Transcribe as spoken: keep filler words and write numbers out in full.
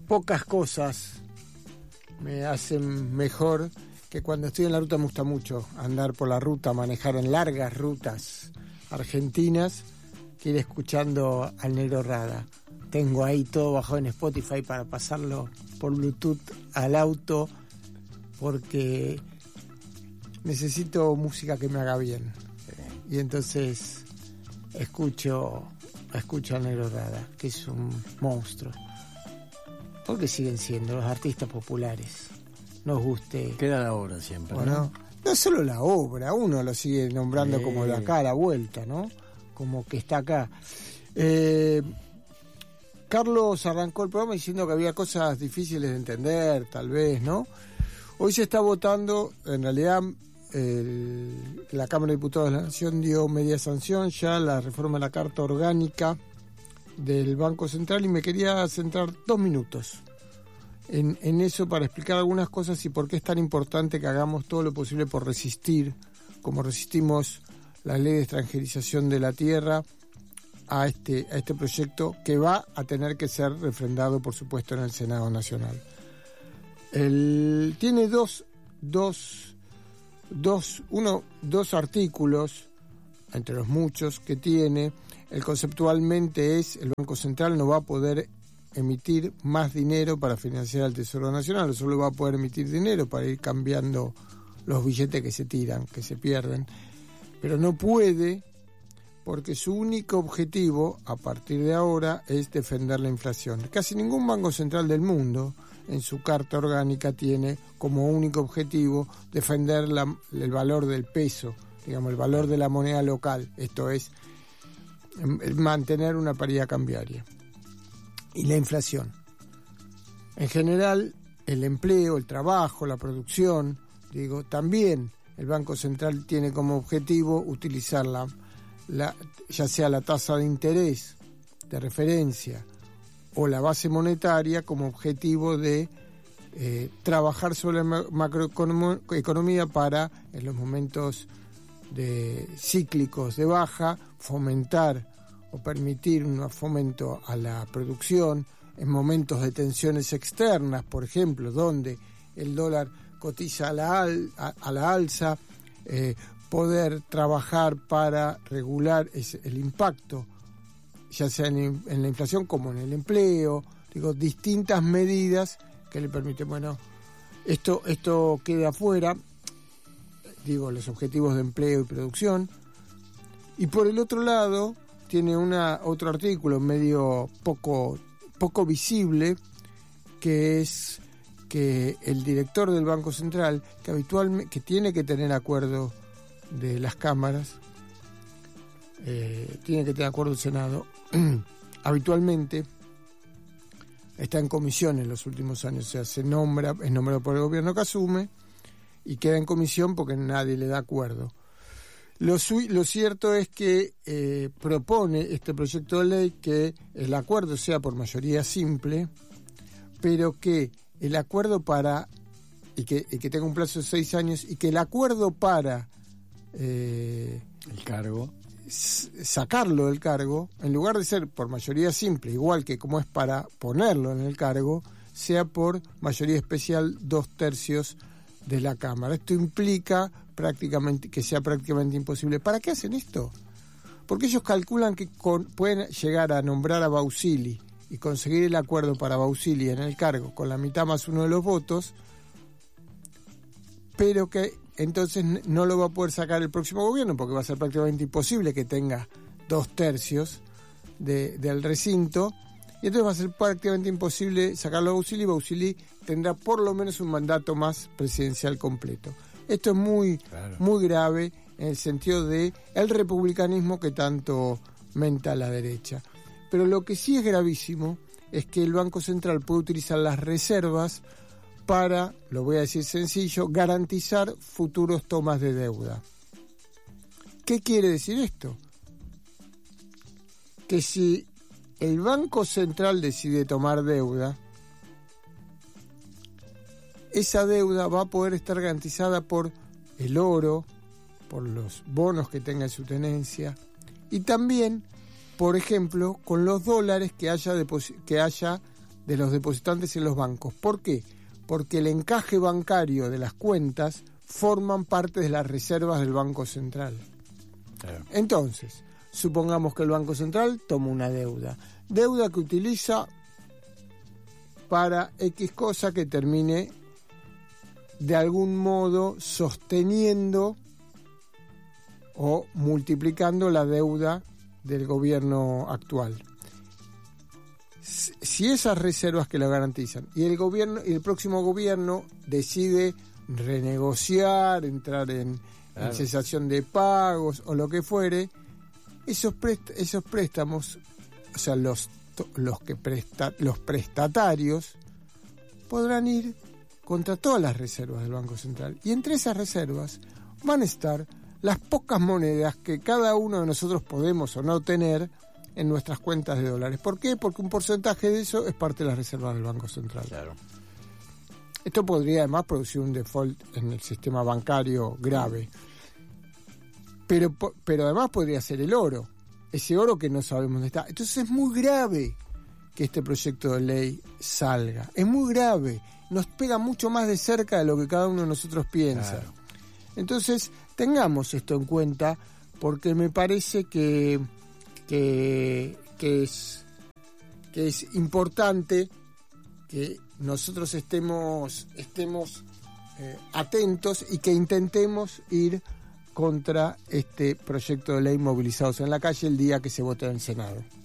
pocas cosas me hacen mejor que cuando estoy en la ruta. Me gusta mucho andar por la ruta, manejar en largas rutas argentinas, que ir escuchando al Negro Rada. Tengo ahí todo bajado en Spotify para pasarlo por Bluetooth al auto, porque necesito música que me haga bien. Y entonces escucho, escucho al Negro Rada, que es un monstruo. Porque siguen siendo los artistas populares. Nos guste. Queda la obra siempre, ¿no? ¿no? No solo la obra, uno lo sigue nombrando sí. como de acá a la vuelta, ¿no? Como que está acá. Eh, Carlos arrancó el programa diciendo que había cosas difíciles de entender, tal vez, ¿no? Hoy se está votando, en realidad el, la Cámara de Diputados de la Nación dio media sanción ya la reforma de la Carta Orgánica del Banco Central, y me quería centrar dos minutos en, en eso para explicar algunas cosas y por qué es tan importante que hagamos todo lo posible por resistir, como resistimos la ley de extranjerización de la tierra, a este, a este proyecto que va a tener que ser refrendado, por supuesto, en el Senado Nacional. El, tiene dos, dos, dos, uno, dos artículos, entre los muchos que tiene. El conceptualmente es: el Banco Central no va a poder emitir más dinero para financiar el Tesoro Nacional, solo va a poder emitir dinero para ir cambiando los billetes que se tiran, que se pierden, pero no puede, porque su único objetivo a partir de ahora es defender la inflación. Casi ningún banco central del mundo en su carta orgánica tiene como único objetivo defender la, el valor del peso, digamos, el valor de la moneda local, esto es, mantener una paridad cambiaria. Y la inflación. En general, el empleo, el trabajo, la producción, digo, también el Banco Central tiene como objetivo utilizar la, la, ya sea la tasa de interés de referencia o la base monetaria como objetivo de eh, trabajar sobre la macroeconomía para, en los momentos de cíclicos de baja, fomentar o permitir un fomento a la producción en momentos de tensiones externas, por ejemplo, donde el dólar cotiza a la, al, a, a la alza, eh, poder trabajar para regular ese, el impacto, ya sea en, en la inflación como en el empleo, digo, distintas medidas que le permiten, bueno, esto, esto queda afuera, digo, los objetivos de empleo y producción. Y por el otro lado tiene una otro artículo medio poco poco visible, que es que el director del Banco Central, que habitualmente que tiene que tener acuerdo de las cámaras, eh, tiene que tener acuerdo del Senado, habitualmente está en comisión en los últimos años, o sea, se nombra, es nombrado por el gobierno que asume y queda en comisión porque nadie le da acuerdo. Lo, su- lo cierto es que eh, propone este proyecto de ley que el acuerdo sea por mayoría simple, pero que el acuerdo para, y que, y que tenga un plazo de seis años, y que el acuerdo para eh, el cargo s- sacarlo del cargo, en lugar de ser por mayoría simple, igual que como es para ponerlo en el cargo, sea por mayoría especial dos tercios de la Cámara. Esto implica prácticamente que sea prácticamente imposible. ¿Para qué hacen esto? Porque ellos calculan que con, pueden llegar a nombrar a Bausili y conseguir el acuerdo para Bausili en el cargo con la mitad más uno de los votos, pero que entonces no lo va a poder sacar el próximo gobierno, porque va a ser prácticamente imposible que tenga dos tercios de, del recinto, y entonces va a ser prácticamente imposible sacarlo a Bausili, y Bausili tendrá por lo menos un mandato más presidencial completo. Esto es muy, claro, muy grave en el sentido de el republicanismo que tanto menta la derecha. Pero lo que sí es gravísimo es que el Banco Central puede utilizar las reservas para, lo voy a decir sencillo, garantizar futuros tomas de deuda. ¿Qué quiere decir esto? Que si el Banco Central decide tomar deuda, esa deuda va a poder estar garantizada por el oro, por los bonos que tenga en su tenencia, y también, por ejemplo, con los dólares que haya, depos- que haya de los depositantes en los bancos. ¿Por qué? Porque el encaje bancario de las cuentas forman parte de las reservas del Banco Central. Claro. Entonces, supongamos que el Banco Central toma una deuda, deuda que utiliza para X cosa que termine de algún modo sosteniendo o multiplicando la deuda del gobierno actual. Si esas reservas que lo garantizan y el gobierno y el próximo gobierno decide renegociar, entrar en, claro. en cesación de pagos o lo que fuere, esos prest, esos préstamos, o sea, los los que presta, los prestatarios podrán ir contra todas las reservas del Banco Central, y entre esas reservas van a estar las pocas monedas que cada uno de nosotros podemos o no tener en nuestras cuentas de dólares. ¿Por qué? Porque un porcentaje de eso es parte de las reservas del Banco Central. Claro. Esto podría además producir un default en el sistema bancario grave. Pero, pero además podría ser el oro, ese oro que no sabemos dónde está. Entonces es muy grave que este proyecto de ley salga. Es muy grave. Nos pega mucho más de cerca de lo que cada uno de nosotros piensa. Claro. Entonces, tengamos esto en cuenta, porque me parece que, que, que, es, que es importante que nosotros estemos, estemos eh, atentos y que intentemos ir contra este proyecto de ley movilizados en la calle el día que se vote en el Senado.